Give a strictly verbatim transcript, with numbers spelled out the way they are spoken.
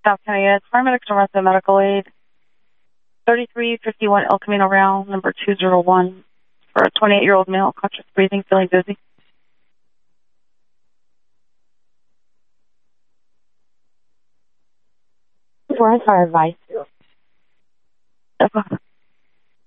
South County, it's paramedics to Renton Medical Aid, thirty-three fifty-one El Camino Real, number two zero one, for a twenty-eight-year-old male, conscious breathing, feeling dizzy. Where's our advice?